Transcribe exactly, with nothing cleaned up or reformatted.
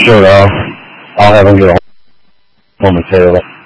Sure, I'll, I'll have them get a hold momentarily.